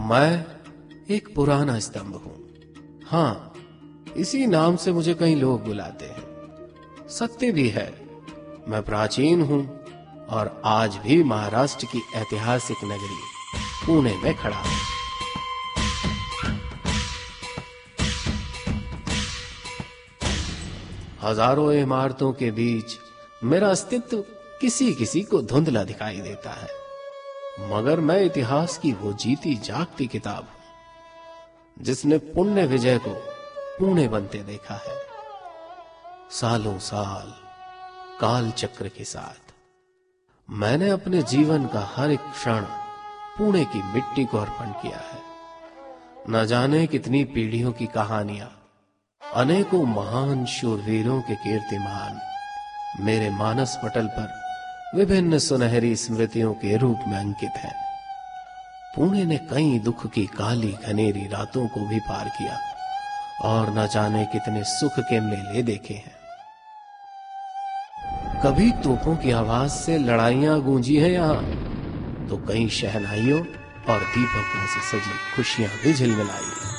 मैं एक पुराना स्तंभ हूं। हाँ, इसी नाम से मुझे कई लोग बुलाते हैं। सत्य भी है, मैं प्राचीन हूं और आज भी महाराष्ट्र की ऐतिहासिक नगरी पुणे में खड़ा हूं। हजारों इमारतों के बीच मेरा अस्तित्व किसी किसी को धुंधला दिखाई देता है, मगर मैं इतिहास की वो जीती जागती किताब हूं जिसने पुण्य विजय को पुणे बनते देखा है। सालों साल काल चक्र के साथ मैंने अपने जीवन का हर एक क्षण पुणे की मिट्टी को अर्पण किया है। न जाने कितनी पीढ़ियों की कहानियां, अनेकों महान शूरवीरों के कीर्तिमान मेरे मानस पटल पर विभिन्न सुनहरी स्मृतियों के रूप में अंकित है। पुणे ने कई दुख की काली घनेरी रातों को भी पार किया और न जाने कितने सुख के मेले देखे हैं। कभी तोपों की आवाज से लड़ाइयां गूंजी हैं यहां, तो कई शहनाइयों और दीपकों से सजी खुशियां भी झिलमिलाई हैं।